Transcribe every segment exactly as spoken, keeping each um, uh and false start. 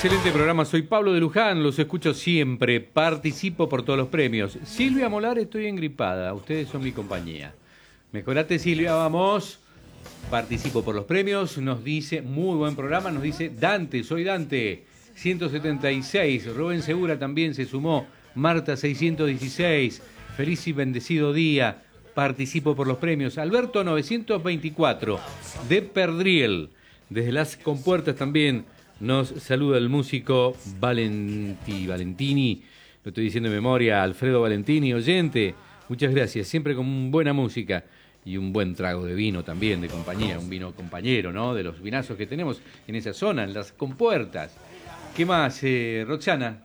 Excelente programa, soy Pablo de Luján, los escucho siempre, participo por todos los premios. Silvia Molar, estoy engripada, ustedes son mi compañía. Mejorate, Silvia, vamos. Participo por los premios, nos dice, muy buen programa, nos dice Dante, soy Dante, ciento setenta y seis, Rubén Segura también se sumó, Marta seiscientos dieciséis, feliz y bendecido día, participo por los premios. Alberto novecientos veinticuatro, de Perdriel, desde las compuertas también nos saluda el músico Valenti, Valentini, lo estoy diciendo de memoria, Alfredo Valentini, oyente, muchas gracias, siempre con buena música. Y un buen trago de vino también, de compañía, un vino compañero, ¿no? De los vinazos que tenemos en esa zona, en las compuertas. ¿Qué más, eh, Roxana?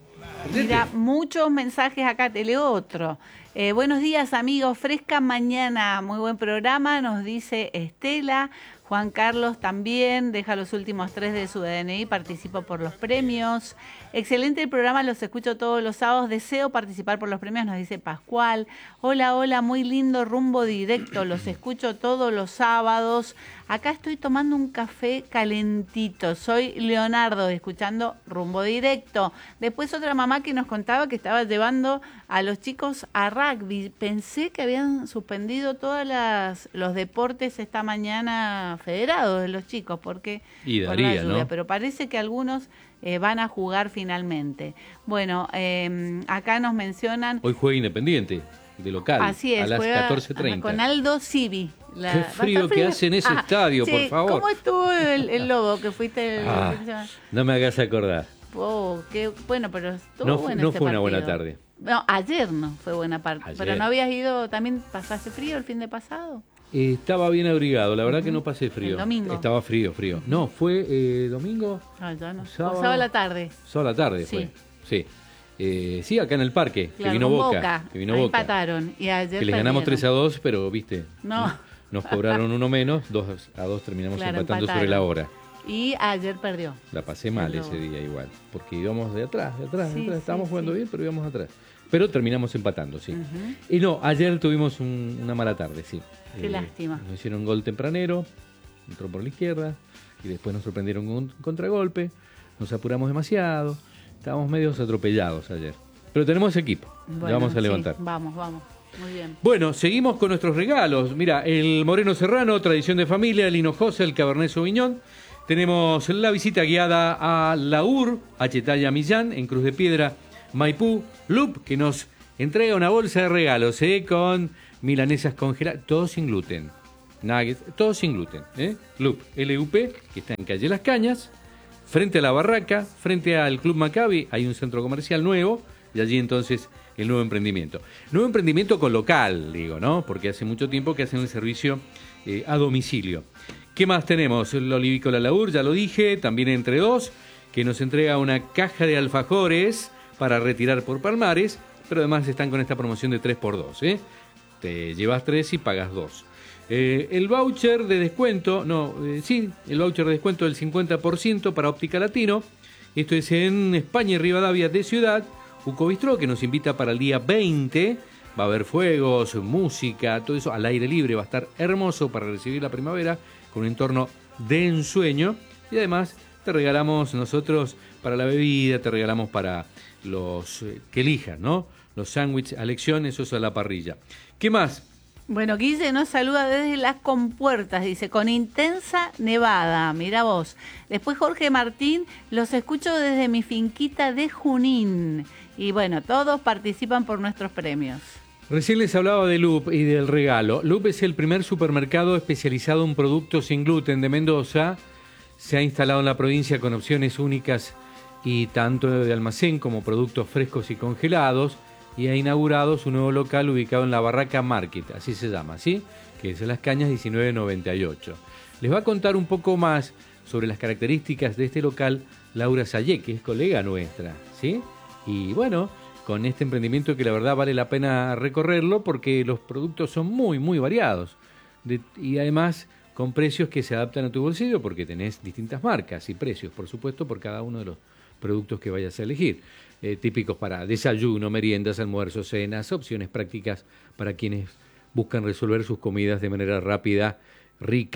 Mira, muchos mensajes acá, te leo otro. Eh, buenos días, amigos, fresca mañana, muy buen programa, nos dice Estela. Juan Carlos también deja los últimos tres de su D N I, participa por los premios. Excelente el programa, los escucho todos los sábados, deseo participar por los premios, nos dice Pascual. Hola, hola, muy lindo rumbo directo, los escucho todos los sábados. Acá estoy tomando un café calentito, soy Leonardo, escuchando rumbo directo. Después otra mamá que nos contaba que estaba llevando a los chicos a rugby. Pensé que habían suspendido todos los deportes esta mañana federados de los chicos, porque y daría, por la lluvia, ¿no? Pero parece que algunos eh, van a jugar finalmente. Bueno, eh, acá nos mencionan... Hoy juega Independiente, de local, así es, a las juega catorce treinta. Con Aldo Civi. La, Qué frío que hace en ese ah, estadio, sí, por favor. ¿Cómo estuvo el, el lobo que fuiste? El, ah, no me hagas acordar. Oh, qué, bueno, pero estuvo no, bueno No ese fue partido. una buena tarde. No, ayer no fue buena parte. Ayer. Pero no habías ido, ¿también pasaste frío el fin de pasado? Eh, estaba bien abrigado, la verdad uh-huh. que no pasé frío. El domingo. Estaba frío, frío. No, fue eh, domingo. Ah, ya no. Sábado, sábado a la tarde. Sábado a la tarde sí. fue. Sí. Eh, sí, acá en el parque, claro, que vino Boca, Boca. Que vino Ahí Boca. empataron. Y ayer que les ganamos tres a dos, pero viste. No. Nos cobraron uno menos, dos a dos terminamos claro, empatando empataron. sobre la hora. Y ayer perdió. La pasé mal pero... ese día igual, porque íbamos de atrás, de atrás, sí, de atrás. Sí, Estábamos sí. jugando bien, pero íbamos atrás. Pero terminamos empatando, sí. Uh-huh. Y no, ayer tuvimos un, una mala tarde, sí. Qué eh, lástima. Nos hicieron un gol tempranero, entró por la izquierda, y después nos sorprendieron con un contragolpe, nos apuramos demasiado, estábamos medios atropellados ayer. Pero tenemos equipo, bueno, ya vamos a levantar. Sí, vamos, vamos. Muy bien. Bueno, seguimos con nuestros regalos. Mira, el Moreno Serrano, tradición de familia, el Hinojosa, el Cabernet Sauvignon. Tenemos la visita guiada a Laur, a Chetaya Millán, en Cruz de Piedra, Maipú, Loop, que nos entrega una bolsa de regalos, ¿eh? Con milanesas congeladas, todo sin gluten. Nuggets, todo sin gluten, ¿eh? Loop, L U P, que está en calle Las Cañas, frente a la Barraca, frente al Club Maccabi, hay un centro comercial nuevo, y allí entonces el nuevo emprendimiento. Nuevo emprendimiento con local, digo, ¿no? Porque hace mucho tiempo que hacen el servicio eh, a domicilio. ¿Qué más tenemos? El Olivícola Laur, ya lo dije, también Entre Dos, que nos entrega una caja de alfajores para retirar por Palmares, pero además están con esta promoción de tres por dos, ¿eh? Te llevas tres y pagas dos. Eh, el voucher de descuento, no, eh, sí, el voucher de descuento del cincuenta por ciento para Óptica Latino. Esto es en España y Rivadavia de Ciudad. Uco Bistró, que nos invita para el día veinte. Va a haber fuegos, música, todo eso al aire libre. Va a estar hermoso para recibir la primavera con un entorno de ensueño. Y además te regalamos nosotros para la bebida, te regalamos para los eh, que elijan, ¿no? Los sándwiches a elección, eso es a la parrilla. ¿Qué más? Bueno, Guille nos saluda desde Las Compuertas, dice, con intensa nevada, mira vos. Después Jorge Martín, los escucho desde mi finquita de Junín. Y bueno, todos participan por nuestros premios. Recién les hablaba de Loop y del regalo. Loop es el primer supermercado especializado en productos sin gluten de Mendoza. Se ha instalado en la provincia con opciones únicas y tanto de almacén como productos frescos y congelados. Y ha inaugurado su nuevo local ubicado en la Barraca Market, así se llama, ¿sí? Que es en Las Cañas diecinueve noventa y ocho. Les va a contar un poco más sobre las características de este local Laura Sayé, que es colega nuestra, ¿sí? Y bueno, con este emprendimiento que la verdad vale la pena recorrerlo porque los productos son muy, muy variados. De, y además con precios que se adaptan a tu bolsillo porque tenés distintas marcas y precios, por supuesto, por cada uno de los productos que vayas a elegir. Eh, típicos para desayuno, meriendas, almuerzos, cenas, opciones prácticas para quienes buscan resolver sus comidas de manera rápida, rica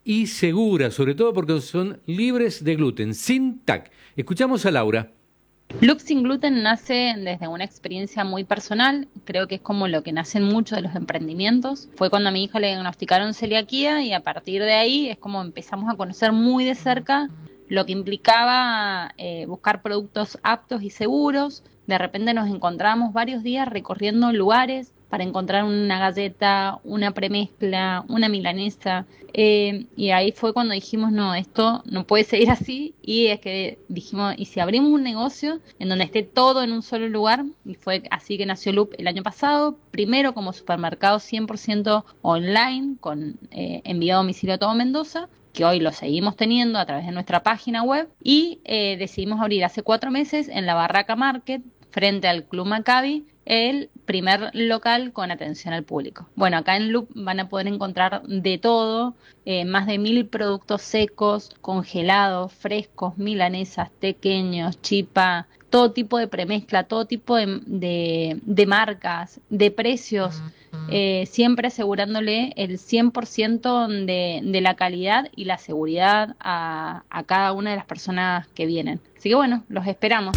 y seguras, sobre todo porque son libres de gluten, sin T A C. Escuchamos a Laura. Loop Sin Gluten nace desde una experiencia muy personal, creo que es como lo que nacen muchos de los emprendimientos. Fue cuando a mi hija le diagnosticaron celiaquía y a partir de ahí es como empezamos a conocer muy de cerca lo que implicaba eh, buscar productos aptos y seguros. De repente nos encontramos varios días recorriendo lugares para encontrar una galleta, una premezcla, una milanesa, eh, y ahí fue cuando dijimos, no, esto no puede seguir así, y es que dijimos, ¿y si abrimos un negocio en donde esté todo en un solo lugar? Y fue así que nació Loop el año pasado, primero como supermercado cien por ciento online, con eh, envío a domicilio a todo Mendoza, que hoy lo seguimos teniendo a través de nuestra página web, y eh, decidimos abrir hace cuatro meses en la Barraca Market, frente al Club Maccabi, el primer local con atención al público. Bueno, acá en Loop van a poder encontrar de todo, eh, más de mil productos secos, congelados, frescos, milanesas, tequeños, chipa, todo tipo de premezcla, todo tipo de, de, de marcas, de precios, eh, siempre asegurándole el cien por ciento de, de la calidad y la seguridad a, a cada una de las personas que vienen. Así que bueno, los esperamos.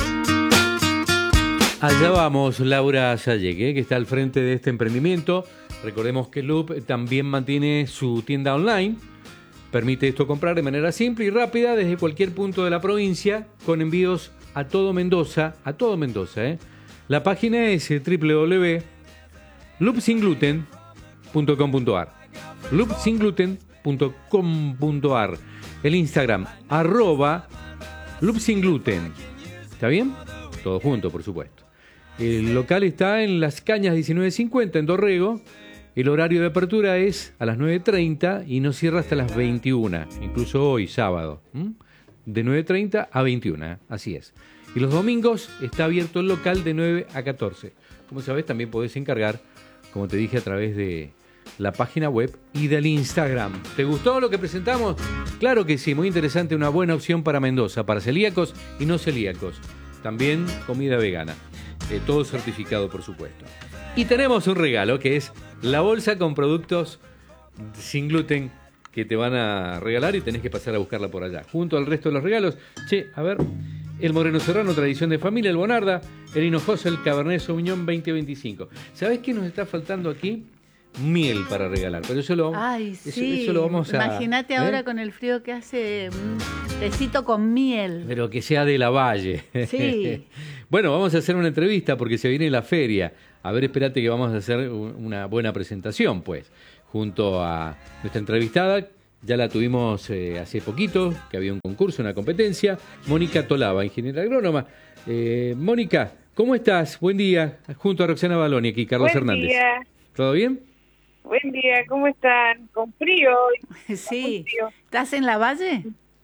Allá vamos, Laura Sayek, que está al frente de este emprendimiento. Recordemos que Loop también mantiene su tienda online. Permite esto comprar de manera simple y rápida desde cualquier punto de la provincia, con envíos a todo Mendoza, a todo Mendoza. ¿eh? La página es doble u doble u doble u punto loop sin gluten punto com punto a r. loop sin gluten punto com punto a r. El Instagram, arroba loopsingluten. ¿Está bien? Todo junto, por supuesto. El local está en Las Cañas diecinueve cincuenta, en Dorrego. El horario de apertura es a las nueve treinta y no cierra hasta las veintiuna, incluso hoy, sábado. ¿Mm? De nueve treinta a veintiuna, así es. Y los domingos está abierto el local de nueve a catorce. Como sabes, también podés encargar, como te dije, a través de la página web y del Instagram. ¿Te gustó lo que presentamos? Claro que sí, muy interesante, una buena opción para Mendoza, para celíacos y no celíacos. También comida vegana. Eh, todo certificado, por supuesto. Y tenemos un regalo que es la bolsa con productos sin gluten que te van a regalar y tenés que pasar a buscarla por allá. Junto al resto de los regalos, che, a ver, el Moreno Serrano, tradición de familia, el Bonarda, el Hinojosa, el Cabernet Sauvignon veinte veinticinco. ¿Sabés qué nos está faltando aquí? Miel para regalar, pero eso lo, Ay, eso, sí. eso lo vamos a... Imagínate ¿eh? ahora con el frío que hace, un tecito con miel. Pero que sea de la Valle. Sí. Bueno, vamos a hacer una entrevista porque se viene la feria. A ver, espérate que vamos a hacer una buena presentación, pues, junto a nuestra entrevistada. Ya la tuvimos eh, hace poquito, que había un concurso, una competencia. Mónica Tolaba, ingeniera agrónoma. Eh, Mónica, ¿cómo estás? Buen día. Junto a Roxana Baloni aquí, Carlos Buen Hernández. Día. ¿Todo bien? Buen día, ¿cómo están? Con frío hoy. Sí. Frío. ¿Estás en la Valle?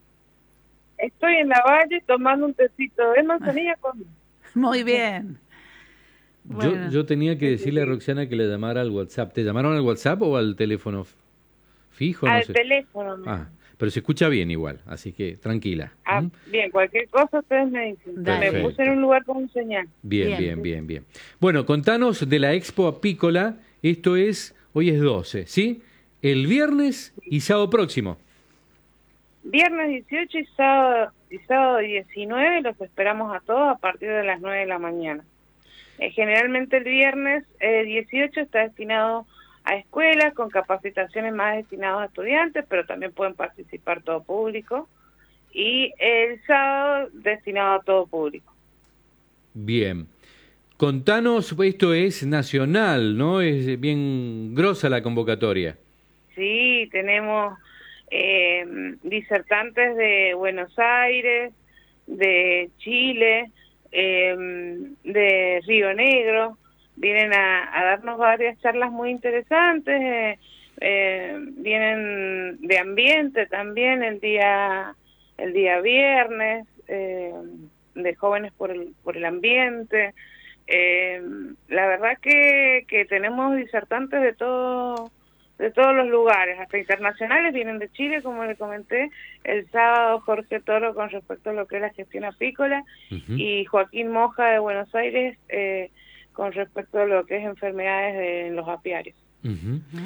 Estoy en la Valle tomando un tecito de manzanilla con... Muy bien. Bueno. Yo, yo tenía que decirle a Roxana que le llamara al WhatsApp. ¿Te llamaron al WhatsApp o al teléfono fijo? Al no sé. teléfono. Ah, pero se escucha bien igual, así que tranquila. Ah, ¿Mm? bien, cualquier cosa ustedes me dicen. Dale. Me puse en un lugar con un señal. Bien, Bien. bien, bien, bien. Bueno, contanos de la Expo Apícola. Esto es, hoy es doce, ¿sí? El viernes y sábado próximo. Viernes dieciocho y sábado, y sábado diecinueve los esperamos a todos a partir de las nueve de la mañana. Eh, generalmente el viernes eh, dieciocho está destinado a escuelas con capacitaciones más destinadas a estudiantes, pero también pueden participar todo público. Y el sábado destinado a todo público. Bien. Contanos, esto es nacional, ¿no? Es bien grosa la convocatoria. Sí, tenemos eh, disertantes de Buenos Aires, de Chile, eh, de Río Negro. Vienen a, a darnos varias charlas muy interesantes. Eh, eh, vienen de ambiente también el día el día viernes, eh, de jóvenes por el por el ambiente. Eh, la verdad que, que tenemos disertantes de todo de todos los lugares, hasta internacionales. Vienen de Chile, como le comenté, el sábado Jorge Toro con respecto a lo que es la gestión apícola, uh-huh. y Joaquín Moja de Buenos Aires eh, con respecto a lo que es enfermedades de los apiarios. Uh-huh.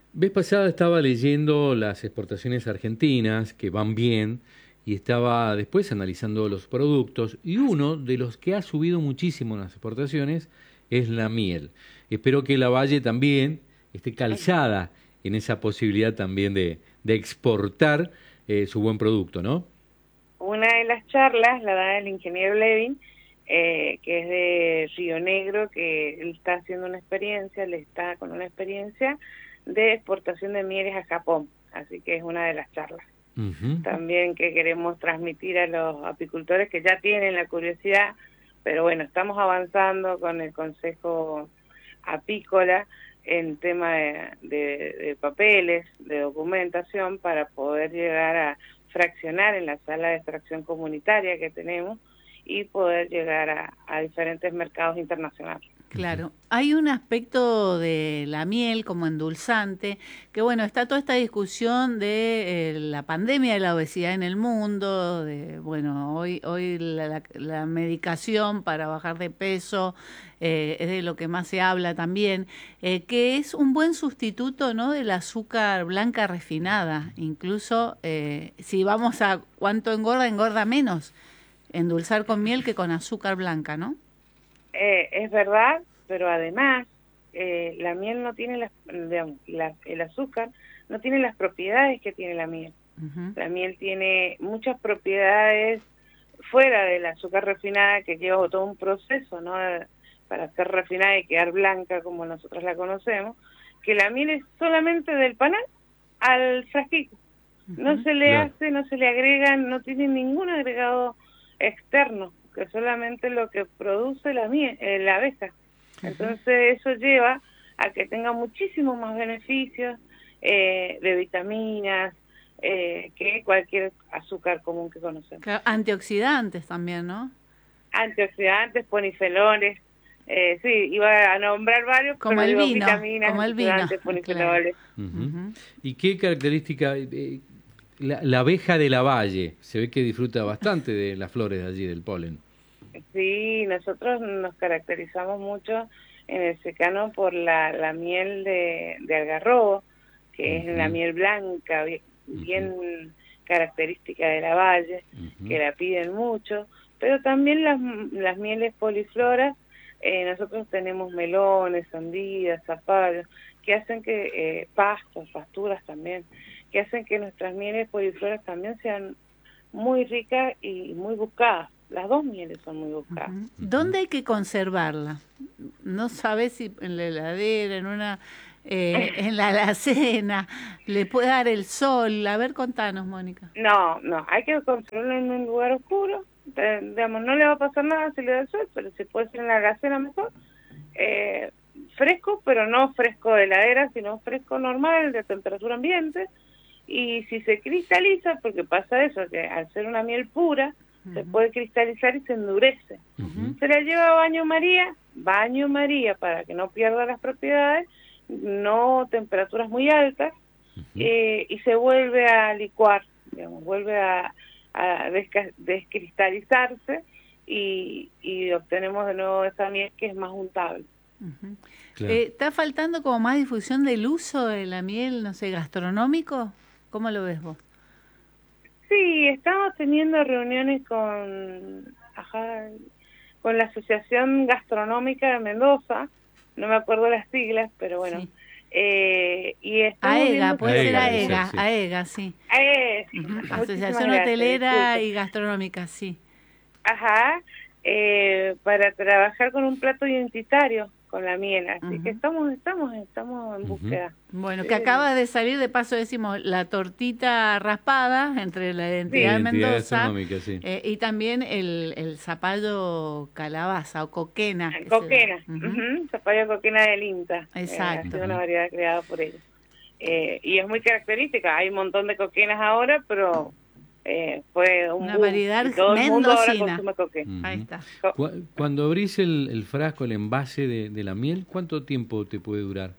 Vez pasada estaba leyendo las exportaciones argentinas, que van bien, y estaba después analizando los productos, y uno de los que ha subido muchísimo en las exportaciones es la miel. Espero que la Valle también esté calzada en esa posibilidad también de, de exportar eh, su buen producto, ¿no? Una de las charlas la da el ingeniero Levin, eh, que es de Río Negro, que él está haciendo una experiencia, le está con una experiencia de exportación de mieles a Japón, así que es una de las charlas. Uh-huh. También que queremos transmitir a los apicultores que ya tienen la curiosidad, pero bueno, estamos avanzando con el Consejo Apícola en tema de, de, de papeles, de documentación, para poder llegar a fraccionar en la sala de extracción comunitaria que tenemos y poder llegar a, a diferentes mercados internacionales. Claro, hay un aspecto de la miel como endulzante, que bueno, está toda esta discusión de eh, la pandemia de la obesidad en el mundo, de bueno, hoy hoy la, la, la medicación para bajar de peso eh, es de lo que más se habla también, eh, que es un buen sustituto, ¿no?, del azúcar blanca refinada, incluso eh, si vamos a cuánto engorda, engorda menos endulzar con miel que con azúcar blanca, ¿no? Eh, es verdad, pero además eh, la miel no tiene las, digamos, la, el azúcar no tiene las propiedades que tiene la miel. Uh-huh. La miel tiene muchas propiedades fuera del azúcar refinada, que lleva todo un proceso, ¿no?, para ser refinada y quedar blanca como nosotros la conocemos, que la miel es solamente del panal al frasquito. Uh-huh. No se le claro. hace, no se le agregan, no tiene ningún agregado externo, que solamente lo que produce la miel, eh, la abeja. Entonces eso lleva a que tenga muchísimos más beneficios eh, de vitaminas eh, que cualquier azúcar común que conocemos. Claro, antioxidantes también, ¿no? Antioxidantes, ponifenoles, eh, sí, iba a nombrar varios, como pero el digo, vino, vitaminas, como el vino, ponifenoles. Claro. Uh-huh. Uh-huh. ¿Y qué característica? Eh, la, la abeja de la Valle, se ve que disfruta bastante de las flores de allí, del polen. Sí, nosotros nos caracterizamos mucho en el secano por la, la miel de, de algarrobo, que uh-huh. es la miel blanca, bien, bien uh-huh. característica de la Valle, uh-huh. que la piden mucho, pero también las, las mieles polifloras, eh, nosotros tenemos melones, sandías, zapallos, que hacen que, eh, pastos, pasturas también, que hacen que nuestras mieles polifloras también sean muy ricas y muy buscadas. Las dos mieles son muy buscadas. Uh-huh. ¿Dónde hay que conservarla? No sabes si en la heladera, en una, eh, en la alacena, le puede dar el sol. A ver, contanos, Mónica. No, no, hay que conservarla en un lugar oscuro. Eh, digamos, no le va a pasar nada si le da el sol, pero si puede ser en la alacena mejor. Eh, fresco, pero no fresco de heladera, sino fresco normal, de temperatura ambiente. Y si se cristaliza, porque pasa eso, que al ser una miel pura, uh-huh. se puede cristalizar y se endurece. Uh-huh. Se la lleva a baño María, baño María para que no pierda las propiedades, no temperaturas muy altas, uh-huh. eh, y se vuelve a licuar, digamos, vuelve a, a desca- descristalizarse y, y obtenemos de nuevo esa miel que es más untable. Uh-huh. Claro. Eh, ¿Está faltando como más difusión del uso de la miel, no sé, gastronómico? ¿Cómo lo ves vos? Sí, estamos teniendo reuniones con, ajá, con la Asociación Gastronómica de Mendoza, no me acuerdo las siglas, pero bueno. Sí. Eh, y AEGA, puede ser AEGA, AEGA, AEGA, sí. Eh, uh-huh. Asociación Hotelera sí. y Gastronómica, sí. Ajá, eh, para trabajar con un plato identitario con la miel, así uh-huh. que estamos estamos estamos en búsqueda. Uh-huh. Bueno, que acaba de salir, de paso decimos, la tortita raspada entre la identidad sí. de Mendoza sí. eh, y también el, el zapallo calabaza o coquena. Coquena, uh-huh. Uh-huh. zapallo coquena del INTA. Exacto. Eh, ha sido una variedad creada por ellos. Eh, y es muy característica, hay un montón de coquenas ahora, pero... Eh, fue un una boom. variedad Todo el mundo ahora mendocina. consume coquena. Uh-huh. Ahí está. Cuando abrís el, el frasco, el envase de, de la miel, ¿cuánto tiempo te puede durar?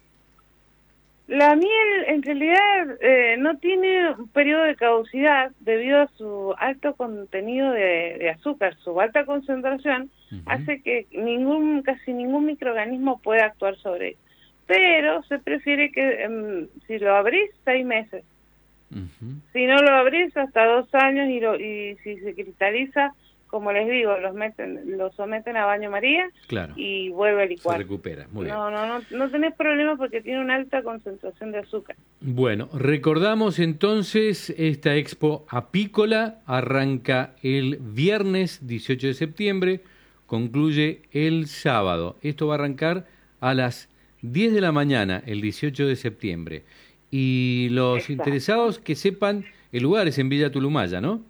La miel en realidad eh, no tiene un periodo de caducidad debido a su alto contenido de, de azúcar, su alta concentración uh-huh. hace que ningún casi ningún microorganismo pueda actuar sobre él. pero se prefiere que um, si lo abrís, seis meses. Uh-huh. Si no lo abrís, hasta dos años, y, lo, y si se cristaliza, como les digo, los meten, lo someten a baño María, claro, y vuelve a licuar. Se recupera, muy bien. No, no, no, no tenés problema porque tiene una alta concentración de azúcar. Bueno, recordamos entonces esta expo apícola, arranca el viernes dieciocho de septiembre, concluye el sábado. Esto va a arrancar a las diez de la mañana, el dieciocho de septiembre. Y los Exacto. interesados que sepan, el lugar es en Villa Tulumaya, ¿no?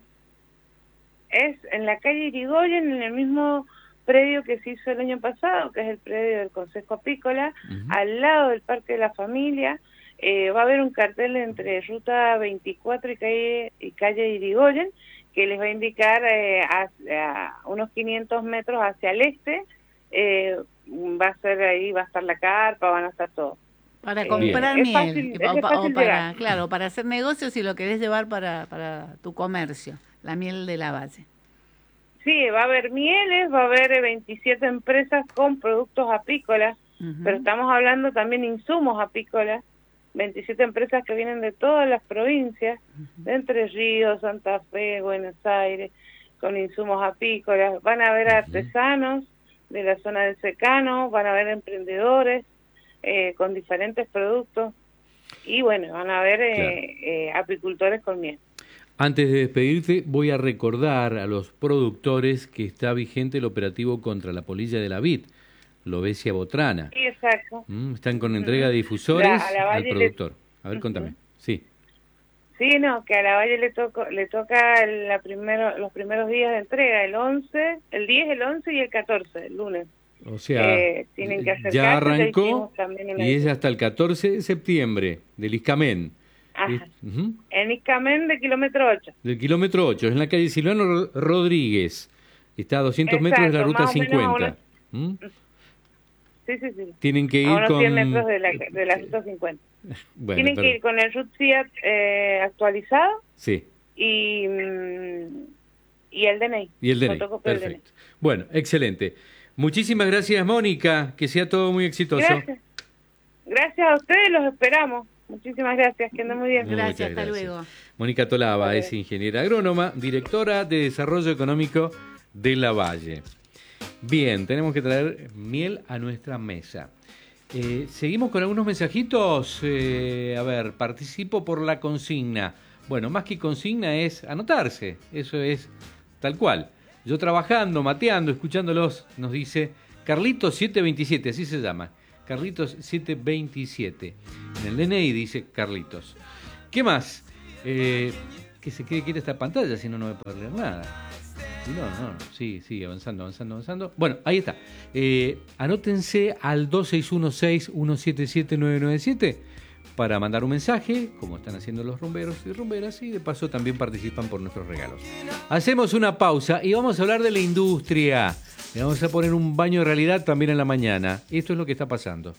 Es en la calle Irigoyen, en el mismo predio que se hizo el año pasado, que es el predio del Consejo Apícola, uh-huh. al lado del Parque de la Familia. Eh, va a haber un cartel entre Ruta veinticuatro y calle, y calle Irigoyen, que les va a indicar eh, a, a unos quinientos metros hacia el este. Eh, va a ser ahí, va a estar la carpa, van a estar todos. Para comprar Bien. miel, Es fácil, o, es fácil o para, llegar. claro, para hacer negocios si lo querés llevar para, para tu comercio, la miel de la Valle. Sí, va a haber mieles, va a haber veintisiete empresas con productos apícolas, uh-huh. pero estamos hablando también insumos apícolas, veintisiete empresas que vienen de todas las provincias, uh-huh. de Entre Ríos, Santa Fe, Buenos Aires, con insumos apícolas. Van a haber uh-huh. artesanos de la zona del secano, van a haber emprendedores, Eh, con diferentes productos, y bueno, van a haber eh, claro. eh, apicultores con miel. Antes de despedirte, voy a recordar a los productores que está vigente el operativo contra la polilla de la vid, Lobesia botrana. Sí, exacto. Mm, están con entrega de difusores la, al productor. Le... A ver, contame. Uh-huh. Sí. Sí, no, que a la Valle le, toco, le toca la primero, los primeros días de entrega, el once, el diez, el once y el catorce, el lunes. O sea, eh, tienen que ya arrancó y es hasta el catorce de septiembre del Iscamén. Ajá. Uh-huh. En Iscamén de kilómetro ocho. Del kilómetro ocho, es en la calle Silvano Rodríguez. Está a doscientos Exacto, metros de la ruta cincuenta. Unos... ¿Mm? Sí, sí, sí. Tienen que ir a unos con... cien metros de la, de la ruta cincuenta. Bueno, Tienen pero... que ir con el RUT Fiat eh, actualizado. Sí. Y, y el D N I. Y el D N I, perfecto. D N I. Bueno, excelente. Muchísimas gracias, Mónica, que sea todo muy exitoso. Gracias. Gracias a ustedes, los esperamos. Muchísimas gracias, que anden muy bien. Gracias, Muchas hasta gracias. luego. Mónica Tolaba es ingeniera agrónoma, directora de Desarrollo Económico de La Valle. Bien, tenemos que traer miel a nuestra mesa. Eh, seguimos con algunos mensajitos. Eh, a ver, participo por la consigna. Bueno, más que consigna es anotarse, eso es tal cual. Yo trabajando, mateando, escuchándolos, nos dice Carlitos setecientos veintisiete, así se llama. Carlitos setecientos veintisiete. En el D N I dice Carlitos. ¿Qué más? Eh, que se quede quieta esta pantalla, si no, no voy a poder leer nada. No, no, sí, sí, avanzando, avanzando, avanzando. Bueno, ahí está. Eh, anótense al dos seis uno seis, uno siete siete, nueve nueve siete para mandar un mensaje, como están haciendo los rumberos y rumberas, y de paso también participan por nuestros regalos. Hacemos una pausa y vamos a hablar de la industria. Le vamos a poner un baño de realidad también en la mañana. Esto es lo que está pasando.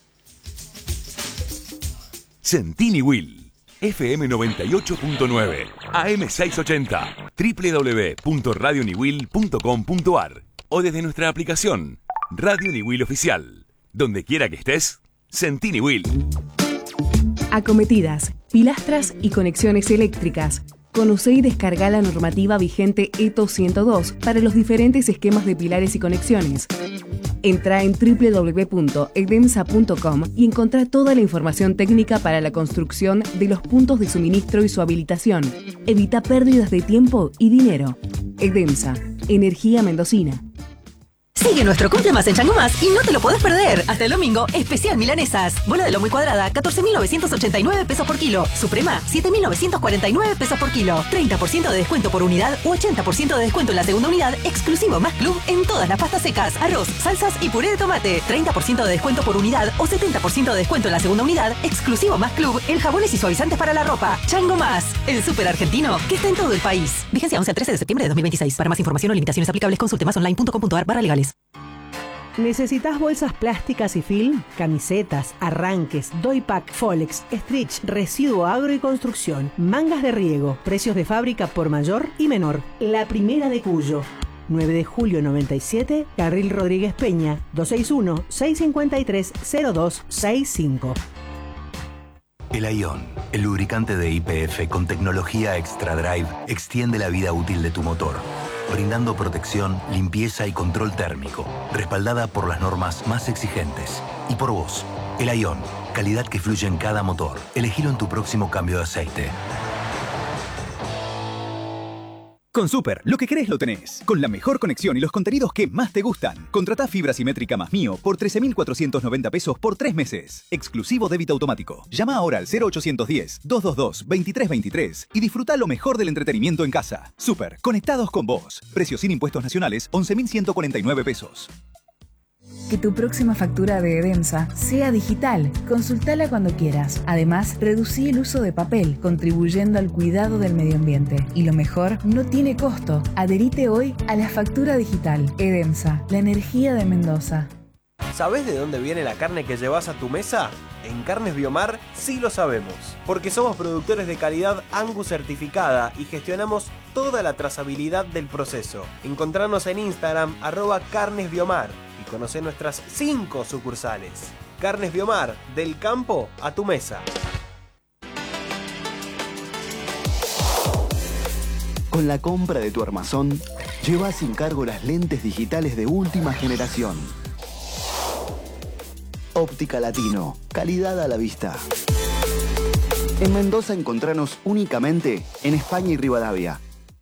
Centini Will, F M noventa y ocho punto nueve, A M seiscientos ochenta, doble u doble u doble u punto radio ni will punto com punto a r o desde nuestra aplicación Radio Ni Will Oficial. Donde quiera que estés, Centini Will. Acometidas, pilastras y conexiones eléctricas. Conoce y descarga la normativa vigente E T O ciento dos para los diferentes esquemas de pilares y conexiones. Entra en doble u doble u doble u punto edemsa punto com y encontrá toda la información técnica para la construcción de los puntos de suministro y su habilitación. Evita pérdidas de tiempo y dinero. Edemsa, energía mendocina. Sigue nuestro cumple más en Chango Más y no te lo podés perder. Hasta el domingo, especial milanesas. Bola de lomo y cuadrada, catorce mil novecientos ochenta y nueve pesos por kilo. Suprema, siete mil novecientos cuarenta y nueve pesos por kilo. treinta por ciento de descuento por unidad u ochenta por ciento de descuento en la segunda unidad, exclusivo Más Club en todas las pastas secas, arroz, salsas y puré de tomate. treinta por ciento de descuento por unidad o setenta por ciento de descuento en la segunda unidad, exclusivo Más Club en jabones y suavizantes para la ropa. Chango Más, el súper argentino que está en todo el país. Vigencia once al trece de septiembre de dos mil veintiséis. Para más información o limitaciones aplicables, consulte más online punto com punto a r barra legales. ¿Necesitas bolsas plásticas y film? Camisetas, arranques, doypack, Folex, stretch, residuo agro y construcción, mangas de riego, precios de fábrica por mayor y menor. La primera de Cuyo. nueve de julio noventa y siete, Carril Rodríguez Peña, dos seis uno, seis cinco tres, cero dos seis cinco. El Ion, el lubricante de Y P F con tecnología Extra Drive, extiende la vida útil de tu motor, brindando protección, limpieza y control térmico, respaldada por las normas más exigentes. Y por vos, el Ion, calidad que fluye en cada motor. Elegilo en tu próximo cambio de aceite. Con Super, lo que querés lo tenés. Con la mejor conexión y los contenidos que más te gustan. Contratá fibra simétrica más mío por trece mil cuatrocientos noventa pesos por tres meses. Exclusivo débito automático. Llama ahora al cero ochocientos diez, doscientos veintidós, veintitrés veintitrés y disfruta lo mejor del entretenimiento en casa. Super, conectados con vos. Precio sin impuestos nacionales, once mil ciento cuarenta y nueve pesos. Que tu próxima factura de Edemsa sea digital. Consultala cuando quieras. Además, reducí el uso de papel, contribuyendo al cuidado del medio ambiente. Y lo mejor, no tiene costo. Adherite hoy a la factura digital. Edemsa, la energía de Mendoza. ¿Sabés de dónde viene la carne que llevas a tu mesa? En Carnes Biomar sí lo sabemos, porque somos productores de calidad Angus certificada y gestionamos toda la trazabilidad del proceso. Encontranos en Instagram, arroba Carnes Biomar, y conocé nuestras cinco sucursales. Carnes Biomar, del campo a tu mesa. Con la compra de tu armazón, lleva sin cargo las lentes digitales de última generación. Óptica Latino, calidad a la vista. En Mendoza encontranos únicamente en España y Rivadavia.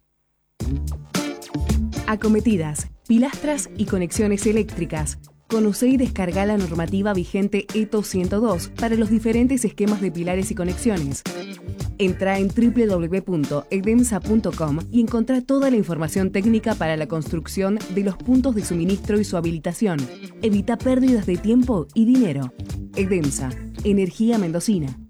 Acometidas, pilastras y conexiones eléctricas. Conoce y descarga la normativa vigente E T O ciento dos para los diferentes esquemas de pilares y conexiones. Entra en doble u doble u doble u punto edemsa punto com y encontrá toda la información técnica para la construcción de los puntos de suministro y su habilitación. Evita pérdidas de tiempo y dinero. Edemsa, energía mendocina.